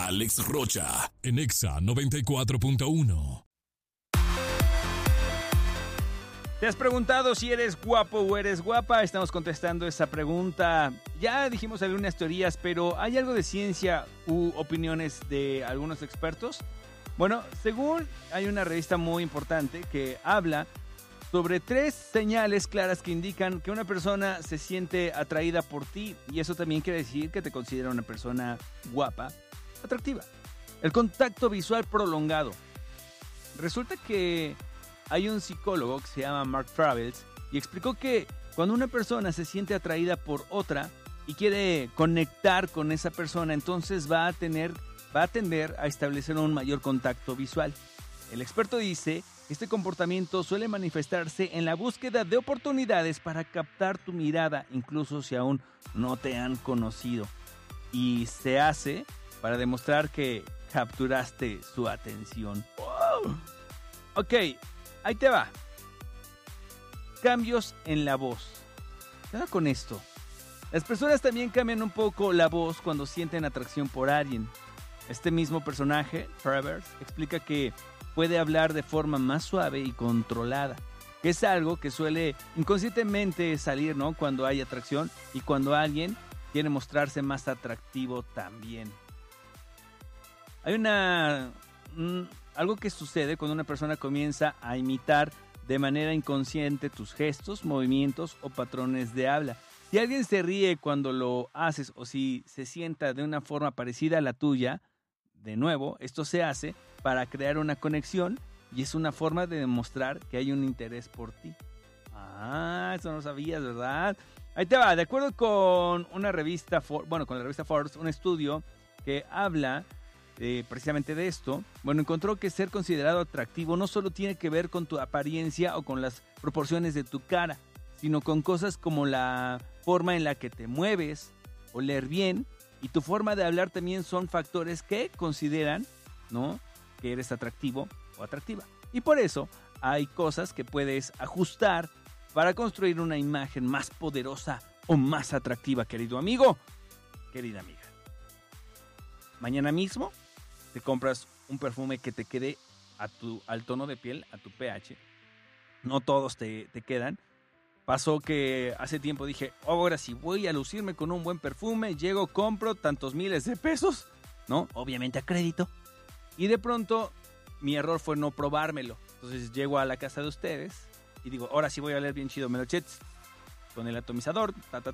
Alex Rocha, en Exa 94.1. ¿Te has preguntado si eres guapo o eres guapa? Estamos contestando esa pregunta. Ya dijimos algunas teorías, pero ¿hay algo de ciencia u opiniones de algunos expertos? Bueno, según hay una revista muy importante que habla sobre 3 señales claras que indican que una persona se siente atraída por ti, y eso también quiere decir que te considera una persona guapa, atractiva. El contacto visual prolongado. Resulta que hay un psicólogo que se llama Mark Travels y explicó que cuando una persona se siente atraída por otra y quiere conectar con esa persona, entonces va a tender a establecer un mayor contacto visual. El experto dice que este comportamiento suele manifestarse en la búsqueda de oportunidades para captar tu mirada, incluso si aún no te han conocido. Y se hace para demostrar que capturaste su atención. ¡Wow! Ok, ahí te va. Cambios en la voz. ¿Qué onda con esto? Las personas también cambian un poco la voz cuando sienten atracción por alguien. Este mismo personaje, Travers, explica que puede hablar de forma más suave y controlada, que es algo que suele inconscientemente salir, ¿no?, cuando hay atracción y cuando alguien quiere mostrarse más atractivo también. Hay algo que sucede cuando una persona comienza a imitar de manera inconsciente tus gestos, movimientos o patrones de habla. Si alguien se ríe cuando lo haces o si se sienta de una forma parecida a la tuya, de nuevo, esto se hace para crear una conexión y es una forma de demostrar que hay un interés por ti. Ah, eso no sabías, ¿verdad? Ahí te va. De acuerdo con una revista, con la revista Forbes, un estudio que habla precisamente de esto, encontró que ser considerado atractivo no solo tiene que ver con tu apariencia o con las proporciones de tu cara, sino con cosas como la forma en la que te mueves, oler bien y tu forma de hablar también son factores que consideran, ¿no?, que eres atractivo o atractiva. Y por eso hay cosas que puedes ajustar para construir una imagen más poderosa o más atractiva, querido amigo, querida amiga. Mañana mismo te compras un perfume que te quede al tono de piel, a tu pH. No todos te quedan. Pasó que hace tiempo dije, ahora sí voy a lucirme con un buen perfume, llego, compro tantos miles de pesos, ¿no? Obviamente a crédito. Y de pronto mi error fue no probármelo. Entonces llego a la casa de ustedes y digo, ahora sí voy a oler bien chido, me lo eché con el atomizador,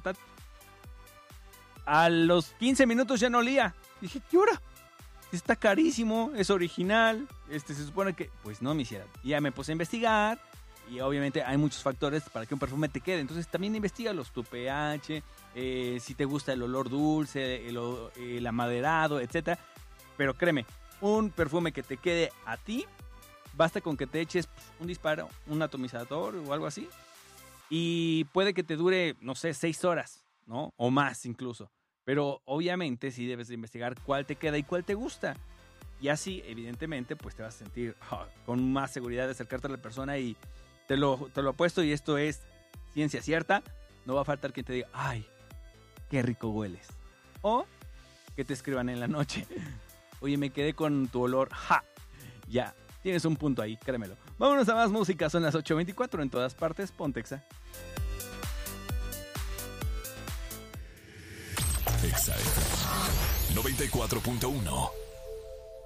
A los 15 minutos ya no olía. Dije, ¿qué hora? Está carísimo, es original, se supone que... Pues no me hiciera. Y ya me puse a investigar. Y obviamente hay muchos factores para que un perfume te quede. Entonces también investigalos. Tu pH, si te gusta el olor dulce, el amaderado, etc. Pero créeme, un perfume que te quede a ti, basta con que te eches un disparo, un atomizador o algo así. Y puede que te dure, no sé, 6 horas, ¿no? O más incluso. Pero obviamente sí debes de investigar cuál te queda y cuál te gusta. Y así, evidentemente, pues te vas a sentir con más seguridad de acercarte a la persona y... Te lo apuesto y esto es ciencia cierta. No va a faltar quien te diga, ay, qué rico hueles. O que te escriban en la noche, oye, me quedé con tu olor. ¡Ja! Ya, tienes un punto ahí, créemelo. Vámonos a más música, son las 8:24 en todas partes, ponte Exa. Exa 94.1.